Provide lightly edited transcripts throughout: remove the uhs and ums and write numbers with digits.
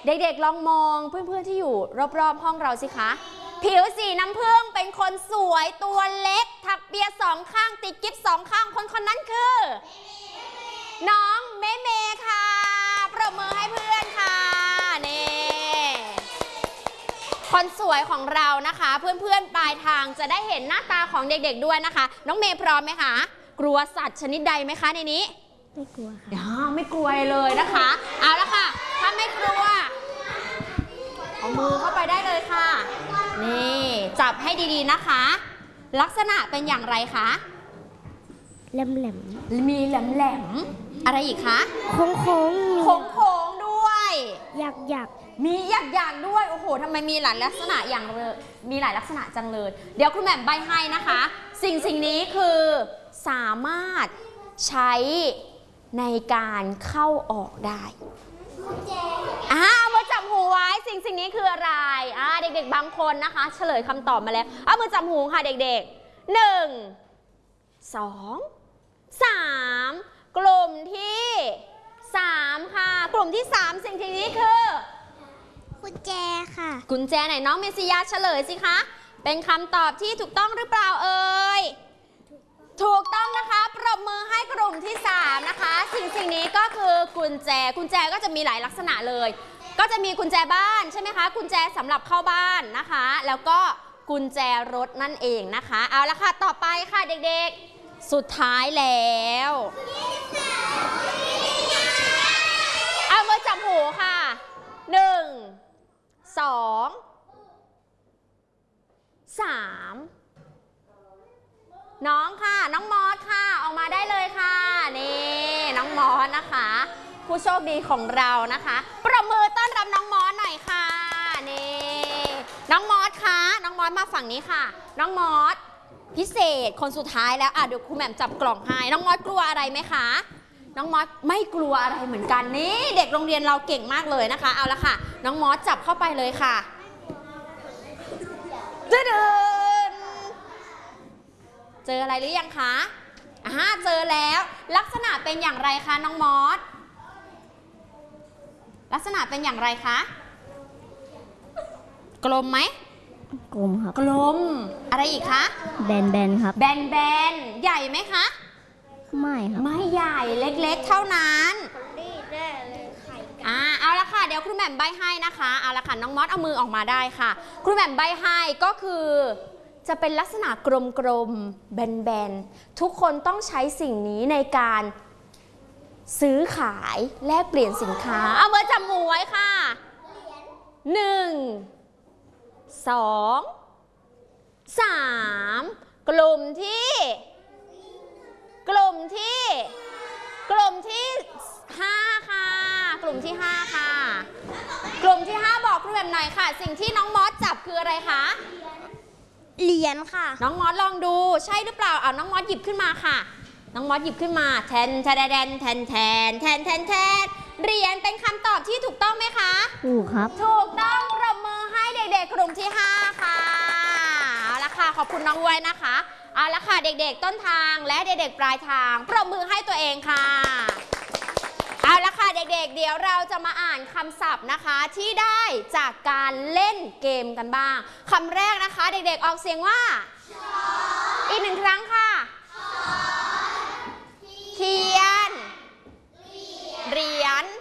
เด็กๆลองมองเพื่อนๆที่อยู่รอบๆห้องเราสิคะผิวสีน้ำผึ้งเป็นคนสวยตัวเล็กถักเปียสองข้างติดกิ๊บสองข้างคนนั้นคือน้องเมเมค่ะปรบมือให้เพื่อนค่ะนี่คนสวยของเรานะคะเพื่อนๆปลายทางจะได้เห็นหน้าตาของเด็กๆด้วยนะคะน้องเมย์พร้อมไหมคะกลัวสัตว์ชนิดใดไหมคะในนี้ไม่กลัวค่ะไม่กลัวเลยนะคะเอาละค่ะถ้าไม่กลัวเอามือเข้าไปได้เลยค่ะนี่จับให้ดีๆนะคะลักษณะเป็นอย่างไรคะแหลมมีแหลมอะไรอีกคะโค้งโค้งด้วยอยากมีอยากด้วยโอ้โหทำไมมีหลายลักษณะอย่างเลยมีหลายลักษณะจังเลยเดี๋ยวคุณแหม่มใบให้นะคะสิ่งนี้คือสามารถใช้ในการเข้าออกได้มือจับหูไว้สิ่งนี้คืออะไรเด็กๆบางคนนะคะเฉลยคำตอบมาแล้วมือจับหูค่ะเด็กๆ1 2 3กลุ่มที่3ค่ะกลุ่มที่3สิ่งนี้คือกุญแจค่ะกุญแจไหนน้องเมซิยาเฉลยสิคะเป็นคำตอบที่ถูกต้องหรือเปล่าเอ่ยถูกต้องนะคะปรบมือให้กลุ่มที่3นะคะสิ่งนี้ก็คือกุญแจก็จะมีหลายลักษณะเลยก็จะมีกุญแจบ้านใช่ไหมคะกุญแจสำหรับเข้าบ้านนะคะแล้วก็กุญแจรถนั่นเองนะคะเอาละค่ะต่อไปค่ะเด็กๆสุดท้ายแล้วเอามือจับหูค่ะ1 2 3น้องค่ะน้องมอสค่ะออกมาได้เลยค่ะนี่น้องมอสนะคะผู้โชคดีของเรานะคะปรบมือต้อนรับน้องมอสหน่อยค่ะนี่น้องมอสคะน้องมอสมาฝั่งนี้ค่ะน้องมอสพิเศษคนสุดท้ายแล้วเดี๋ยวครูแหม่มจับกล่องให้น้องมอสกลัวอะไรไหมคะน้องมอสไม่กลัวอะไรเหมือนกันนี่เด็กโรงเรียนเราเก่งมากเลยนะคะเอาละค่ะน้องมอสจับเข้าไปเลยค่ะเจออะไรหรือยังคะเจอแล้วลักษณะเป็นอย่างไรคะน้องมอสลักษณะเป็นอย่างไรคะกลมไหมกลมครับกลมอะไรอีกคะแบนครับแบนใหญ่ไหมคะไม่ครับไม่ใหญ่เล็กๆเท่านั้นเอาละค่ะเดี๋ยวครูแหม่มใบให้นะคะเอาละค่ะน้องมอสเอามือออกมาได้ค่ะครูแหม่มใบให้ก็คือจะเป็นลักษณะกลมๆแบนๆทุกคนต้องใช้สิ่งนี้ในการซื้อขายแลกเปลี่ยนสินค้าเอามือจับหูไว้ค่ะ1 2 3กลุ่มที่5ค่ะกลุ่มที่5ค่ะกลุ่มที่5บอกครูแหม่มหน่อยค่ะสิ่งที่น้องมอสจับคืออะไรคะเหรียญค่ะน้องมอสลองดูใช่หรือเปล่าน้องมอสหยิบขึ้นมาค่ะน้องมอสหยิบขึ้นมาแทนเหรียญเป็นคำตอบที่ถูกต้องไหมคะถูกครับถูกต้องปรบมือให้เด็กๆกลุ่มที่5ค่ะเอาละค่ะขอบคุณน้องไว้นะคะเอาละค่ะเด็กๆต้นทางและเด็กๆปลายทางปรบมือให้ตัวเองค่ะเอาละค่ะเด็กๆเดี๋ยวเราจะมาอ่านคำศัพท์นะคะที่ได้จากการเล่นเกมกันบ้างคำแรกนะคะเด็กๆออกเสียงว่าอีก1ครั้งค่ะเทียนเหรียญ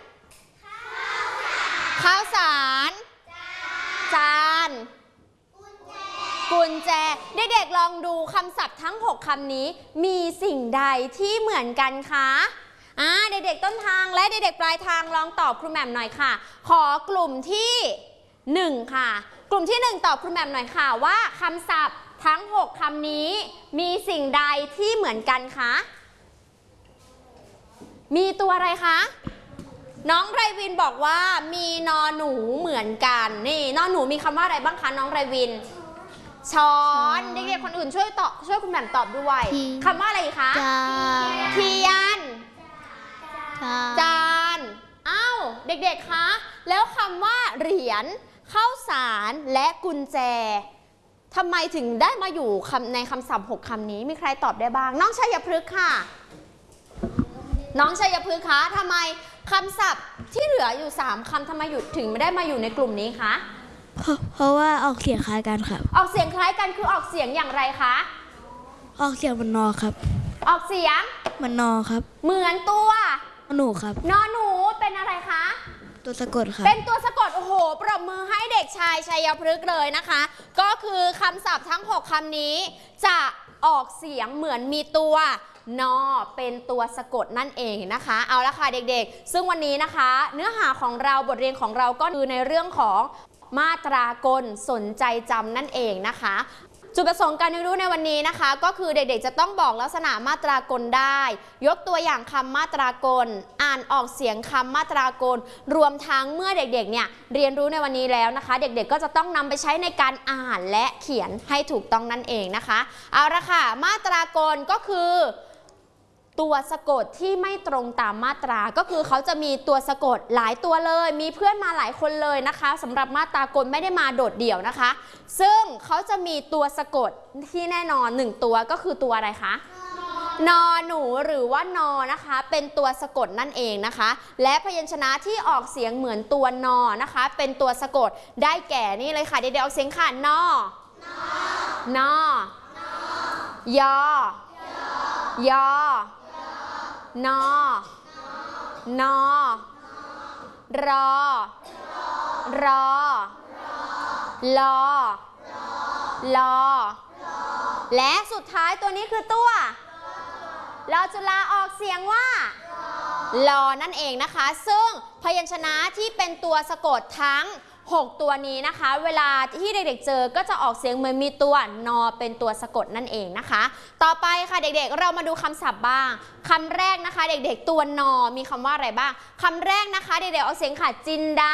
ข้าวสารจานกุญแจเด็กๆลองดูคำศัพท์ทั้ง6คำนี้มีสิ่งใดที่เหมือนกันคะเด็กๆต้นทางและเด็กๆปลายทางลองตอบครูแหม่มหน่อยค่ะขอกลุ่มที่1ค่ะกลุ่มที่1ตอบครูแหม่มหน่อยค่ะว่าคำศัพท์ทั้ง6คำนี้มีสิ่งใดที่เหมือนกันคะมีตัวอะไรคะน้องไรวินบอกว่ามีนอหนูเหมือนกันนี่นอหนูมีคำว่าอะไรบ้างคะน้องไรวินช้อนเด็กๆคนอื่นช่วยคุณแหม่มตอบด้วยคำว่าอะไรคะเทียนจานเด็กๆคะแล้วคำว่าเหรียญข้าวสารและกุญแจทำไมถึงได้มาอยู่ในคำศัพท์6คำนี้มีใครตอบได้บ้างน้องชัยพฤกษ์ค่ะน้องชัยพฤกษ์คะทำไมคำศัพท์ที่เหลืออยู่3คำทำไมถึงไม่ได้มาอยู่ในกลุ่มนี้คะเพราะว่าออกเสียงคล้ายกันครับออกเสียงคล้ายกันคือออกเสียงอย่างไรคะออกเสียงเหมือนนอครับออกเสียงเหมือนนอครับเหมือนตัวหนูครับนอหนูเป็นอะไรคะตัวสะกดครับเป็นตัวสะกดโอ้โหปรบมือให้เด็กชายชัยพฤกษ์เลยนะคะ ก็คือคำศัพท์ทั้ง6คำนี้จะออกเสียงเหมือนมีตัวนอเป็นตัวสะกดนั่นเองนะคะเอาละค่ะเด็กๆซึ่งวันนี้นะคะ เนื้อหาของเราบทเรียนของเราก็คือในเรื่องของมาตรากลสนใจจำนั่นเองนะคะจุดประสงค์การเรียนรู้ในวันนี้นะคะก็คือเด็กๆจะต้องบอกลักษณะมาตรากลได้ยกตัวอย่างคำมาตรากลอ่านออกเสียงคำมาตรากลรวมทั้งเมื่อเด็กๆเนี่ยเรียนรู้ในวันนี้แล้วนะคะเด็กๆก็จะต้องนำไปใช้ในการอ่านและเขียนให้ถูกต้องนั่นเองนะคะเอาละค่ะมาตรากลก็คือตัวสะกดที่ไม่ตรงตามมาตราก็คือเขาจะมีตัวสะกดหลายตัวเลยมีเพื่อนมาหลายคนเลยนะคะสำหรับมาตรากลไม่ได้มาโดดเดี่ยวนะคะซึ่งเขาจะมีตัวสะกดที่แน่นอน1ตัวก็คือตัวอะไรคะนอหนูหรือว่านอนะคะเป็นตัวสะกดนั่นเองนะคะและพยัญชนะที่ออกเสียงเหมือนตัวนอนะคะเป็นตัวสะกดได้แก่นี่เลยค่ะเด็กๆออกเสียงค่ะนอนอยอยอนอนอรอรอลอลอและสุดท้ายตัวนี้คือตัวเราจะลาออกเสียงว่าลอนั่นเองนะคะซึ่งพยัญชนะที่เป็นตัวสะกดทั้ง6ตัวนี้นะคะเวลาที่เด็กๆเจอก็จะออกเสียงเหมือนมีตัวนอเป็นตัวสะกดนั่นเองนะคะต่อไปค่ะเด็กๆเรามาดูคำศัพท์บ้างคำแรกนะคะเด็กๆตัวนอมีคำว่าอะไรบ้างคำแรกนะคะเด็กๆออกเสียงค่ะจินดา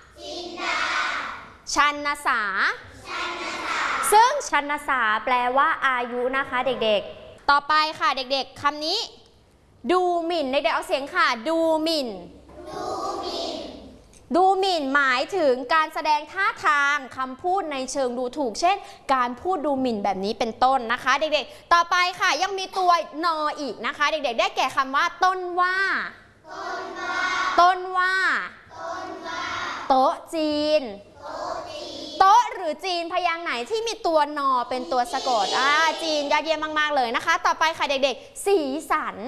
ชันสาซึ่งชันสาแปลว่าอายุนะคะเด็กๆต่อไปค่ะเด็กๆคำนี้ดูหมิ่นเด็กๆเอาเสียงค่ะดูหมิ่นดูหมิ่นหมายถึงการแสดงท่าทางคำพูดในเชิงดูถูกเช่นการพูดดูหมิ่นแบบนี้เป็นต้นนะคะเด็กๆต่อไปค่ะยังมีตัวนออีกนะคะเด็กๆได้แก่คำว่าต้นว่าโต๊ะจีนโต๊ะหรือจีนพยางค์ไหนที่มีตัวนอเป็นตัวสะกดจีนยอดเยี่ยมมากๆเลยนะคะต่อไปค่ะเด็กๆสีสัน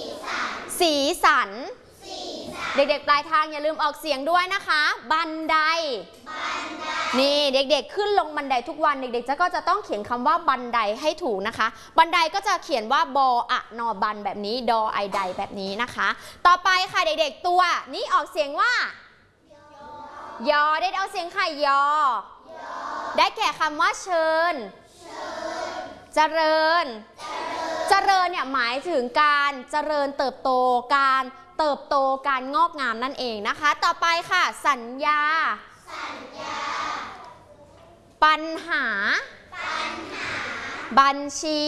เด็กๆปลายทางอย่าลืมออกเสียงด้วยนะคะบันไดนี่เด็กๆขึ้นลงบันไดทุกวันเด็กๆก็จะต้องเขียนคำว่าบันไดให้ถูกนะคะบันไดก็จะเขียนว่าบออะนอบันแบบนี้ดอไอไดแบบนี้นะคะต่อไปค่ะเด็กๆตัวนี้ออกเสียงว่ายอได้เอาเสียงค่ะยอได้แก่คำว่าเชิญเจริญเนี่ยหมายถึงการเจริญเติบโตการงอกงามนั่นเองนะคะต่อไปค่ะสัญญาปัญหาบัญชี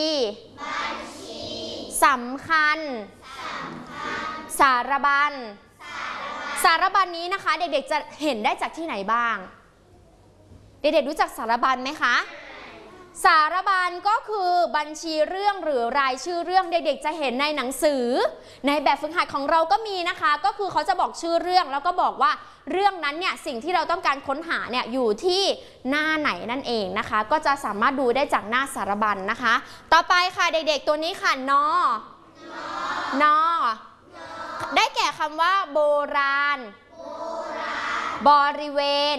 สำคัญสารบัญนี้นะคะเด็กๆจะเห็นได้จากที่ไหนบ้างเด็กๆรู้จักสารบัญไหมคะสารบัญก็คือบัญชีเรื่องหรือรายชื่อเรื่องเด็กๆจะเห็นในหนังสือในแบบฝึกหัดของเราก็มีนะคะก็คือเขาจะบอกชื่อเรื่องแล้วก็บอกว่าเรื่องนั้นเนี่ยสิ่งที่เราต้องการค้นหาเนี่ยอยู่ที่หน้าไหนนั่นเองนะคะก็จะสามารถดูได้จากหน้าสารบัญนะคะต่อไปค่ะเด็กๆตัวนี้ค่ะนอได้แก่คำว่าโบราณบริเวณ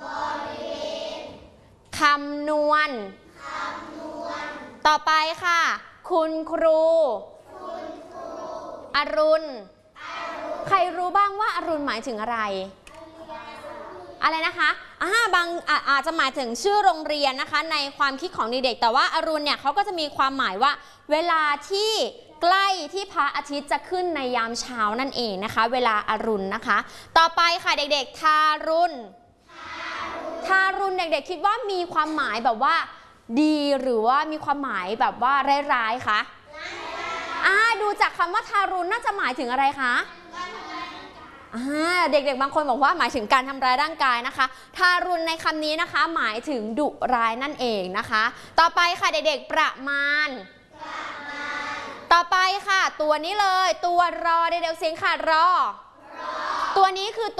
คำนวณต่อไปค่ะคุณครูอรุณใครรู้บ้างว่าอรุณหมายถึงอะไรนะคะบางอาจจะหมายถึงชื่อโรงเรียนนะคะในความคิดของเด็กๆแต่ว่าอรุณเนี่ยเขาก็จะมีความหมายว่าเวลาที่ใกล้ที่พระอาทิตย์จะขึ้นในยามเช้านั่นเองนะคะเวลาอรุณนะคะต่อไปค่ะเด็กๆทารุณเด็กๆคิดว่ามีความหมายแบบว่าดีหรือว่ามีความหมายแบบว่าร้ายๆคะดูจากคำว่าทารุณน่าจะหมายถึงอะไรคะเด็กๆบางคนบอกว่าหมายถึงการทำร้ายร่างกายนะคะทารุณในคำนี้นะคะหมายถึงดุร้ายนั่นเองนะคะต่อไปค่ะเด็กๆประมาณต่อไปค่ะตัวนี้เลยตัวรอเด็กๆเสียงค่ะรอตัวนี้คือ